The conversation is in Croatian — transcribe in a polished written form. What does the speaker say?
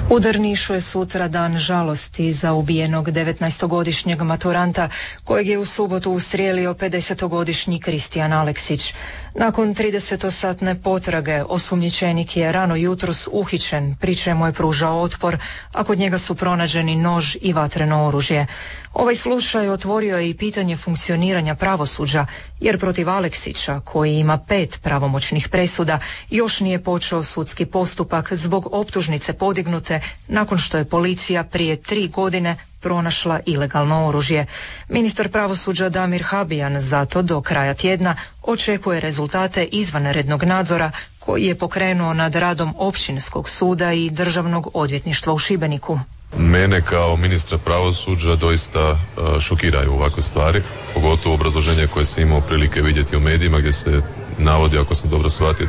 U Drnišu je sutra dan žalosti za ubijenog 19-godišnjeg maturanta kojeg je u subotu ustrijelio 50-godišnji Kristijan Aleksić. Nakon 30-satne potrage osumnjičenik je rano jutros uhićen, pri čemu je pružao otpor, a kod njega su pronađeni nož i vatreno oružje. Ovaj slučaj otvorio je i pitanje funkcioniranja pravosuđa, jer protiv Aleksića, koji ima 5 pravomoćnih presuda, još nije počeo sudski postupak zbog optužnice podignute nakon što je policija prije 3 godine pronašla ilegalno oružje. Ministar pravosuđa Damir Habijan zato do kraja tjedna očekuje rezultate izvanrednog nadzora koji je pokrenuo nad radom Općinskog suda i Državnog odvjetništva u Šibeniku. Mene kao ministra pravosuđa doista šokiraju ovakve stvari, pogotovo obrazloženje koje sam imao prilike vidjeti u medijima gdje se navodi, ako sam dobro shvatio,